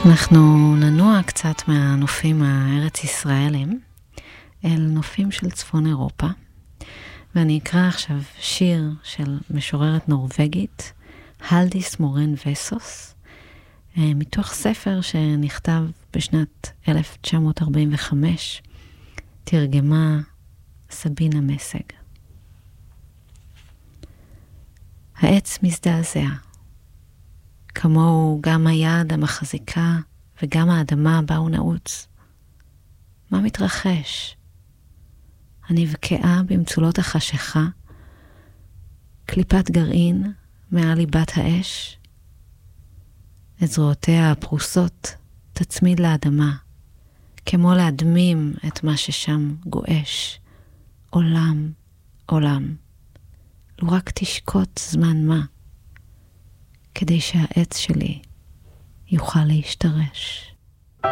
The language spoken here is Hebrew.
אנחנו ננוע קצת מהנופים הארץ ישראלים אל נופים של צפון אירופה, ואני אקרא עכשיו שיר של משוררת נורווגית, הלדיס מורן וסוס, מתוך ספר שנכתב בשנת 1945, תרגמה סבינה מסג. העץ מזדעזע, כמוהו גם היד המחזיקה וגם האדמה בה הוא נעוץ. מה מתרחש? אני בקעה במצולות החשיכה, קליפת גרעין מעל ליבת האש. את זרועותיה הפרוסות תצמיד לאדמה, כמו להדמים את מה ששם גואש. עולם, עולם. לו רק תשקוט זמן מה, כדי שהעץ שלי יוכל להשתרש.